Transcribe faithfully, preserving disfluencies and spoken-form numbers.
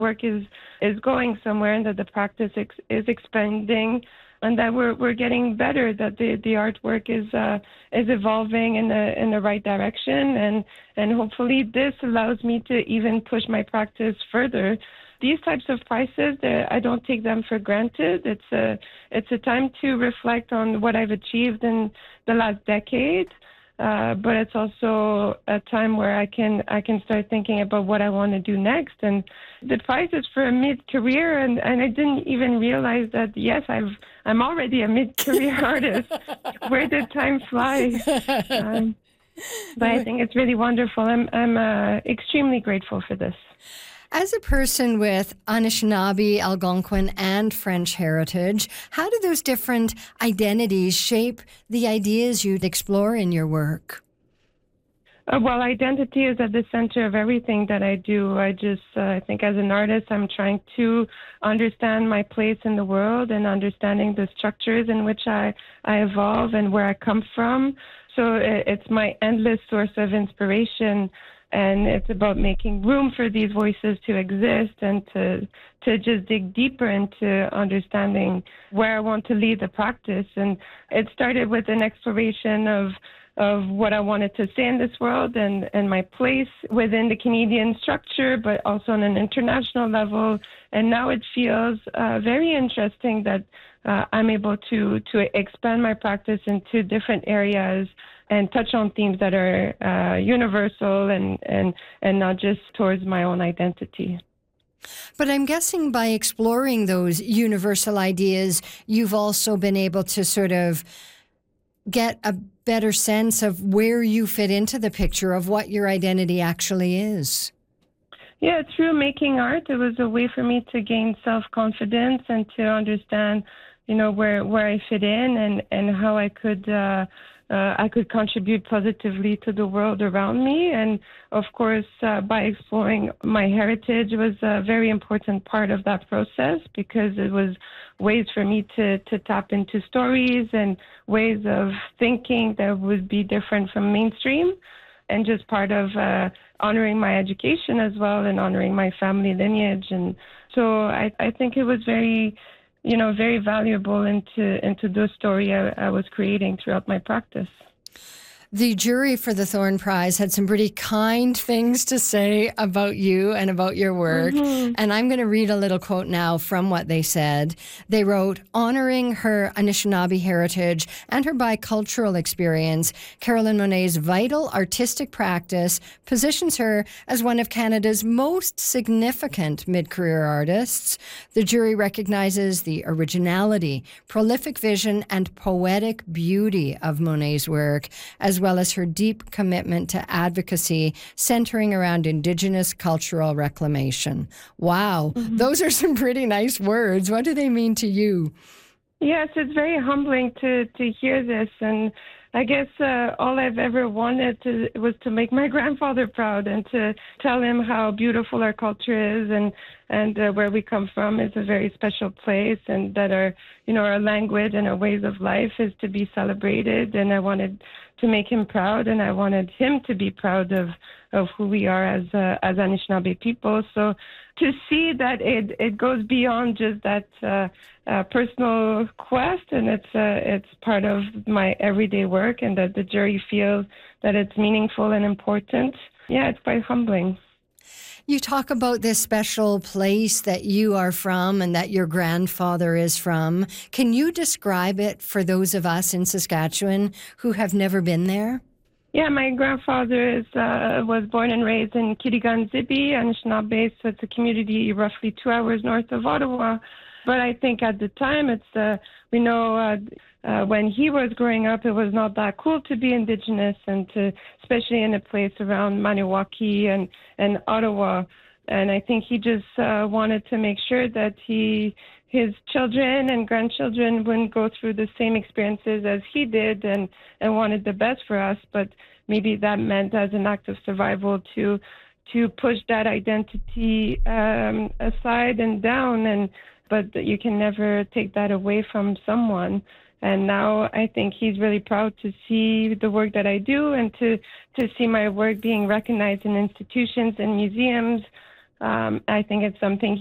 work is is going somewhere and that the practice ex- is expanding, and that we're we're getting better. That the, the artwork is uh, is evolving in the in the right direction, and and hopefully this allows me to even push my practice further. These types of prizes, I don't take them for granted. It's a it's a time to reflect on what I've achieved in the last decade. Uh, but it's also a time where I can I can start thinking about what I want to do next. And the prize is for a mid-career, and, and I didn't even realize that, yes, I've, I'm already a mid-career artist. Where did time fly? Um, but I think it's really wonderful. I'm, I'm uh, extremely grateful for this. As a person with Anishinaabe, Algonquin, and French heritage, how do those different identities shape the ideas you'd explore in your work? Uh, well, identity is at the center of everything that I do. I just, uh, I think as an artist, I'm trying to understand my place in the world and understanding the structures in which I, I evolve and where I come from. So it, it's my endless source of inspiration. And it's about making room for these voices to exist and to to just dig deeper into understanding where I want to lead the practice. And it started with an exploration of of what I wanted to say in this world and, and my place within the Canadian structure, but also on an international level. And now it feels uh, very interesting that uh, I'm able to to expand my practice into different areas and touch on themes that are uh, universal and, and, and not just towards my own identity. But I'm guessing by exploring those universal ideas, you've also been able to sort of get a better sense of where you fit into the picture of what your identity actually is. Yeah, through making art, it was a way for me to gain self-confidence and to understand, you know, where, where I fit in and, and how I could... Uh, Uh, I could contribute positively to the world around me. And of course, uh, by exploring my heritage was a very important part of that process, because it was ways for me to, to tap into stories and ways of thinking that would be different from mainstream, and just part of uh, honoring my education as well and honoring my family lineage. And so I, I think it was very... you know, very valuable into into the story I, I was creating throughout my practice. The jury for the Thorne Prize had some pretty kind things to say about you and about your work. Mm-hmm. And I'm going to read a little quote now from what they said. They wrote, honoring her Anishinaabe heritage and her bicultural experience, Carolyn Monet's vital artistic practice positions her as one of Canada's most significant mid-career artists. The jury recognizes the originality, prolific vision, and poetic beauty of Monet's work, as well as her deep commitment to advocacy centering around Indigenous cultural reclamation. Wow, mm-hmm. Those are some pretty nice words. What do they mean to you? Yes, it's very humbling to, to hear this. And I guess uh, all I've ever wanted to, was to make my grandfather proud and to tell him how beautiful our culture is, and and uh, where we come from is a very special place, and that our, you know, our language and our ways of life is to be celebrated. And I wanted to make him proud, and I wanted him to be proud of, of who we are as uh, as Anishinaabe people. So to see that it, it goes beyond just that uh, uh, personal quest, and it's uh, it's part of my everyday work, and that the jury feels that it's meaningful and important. Yeah, it's quite humbling. You talk about this special place that you are from and that your grandfather is from. Can you describe it for those of us in Saskatchewan who have never been there? Yeah, my grandfather is uh, was born and raised in Kitigan-Zibi, Anishinaabe, so it's a community roughly two hours north of Ottawa. But I think at the time, it's uh, we know uh, uh, when he was growing up, it was not that cool to be Indigenous, and to, especially in a place around Maniwaki and, and Ottawa. And I think he just uh, wanted to make sure that he his children and grandchildren wouldn't go through the same experiences as he did, and, and wanted the best for us. But maybe that meant, as an act of survival, to to push that identity um, aside and down. And but you can never take that away from someone. And now I think he's really proud to see the work that I do, and to, to see my work being recognized in institutions and museums. Um, I think it's something